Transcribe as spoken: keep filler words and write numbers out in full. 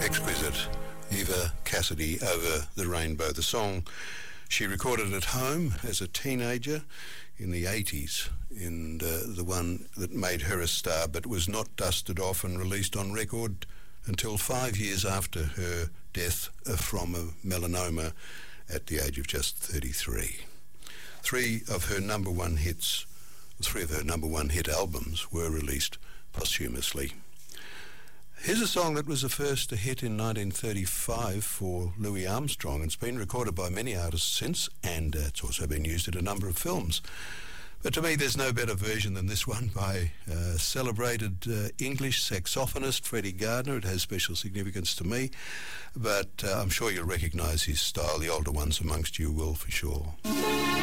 exquisite Eva Cassidy, Over the Rainbow. The song she recorded at home as a teenager in the eighties, and uh, the one that made her a star, but was not dusted off and released on record until five years after her death from a melanoma at the age of just thirty-three. Three of her number one hits, three of her number one hit albums were released posthumously. Here's a song that was the first to hit in nineteen thirty-five for Louis Armstrong, and it's been recorded by many artists since, and uh, it's also been used in a number of films. But to me, there's no better version than this one by uh, celebrated uh, English saxophonist Freddie Gardner. It has special significance to me, but uh, I'm sure you'll recognise his style. The older ones amongst you will for sure.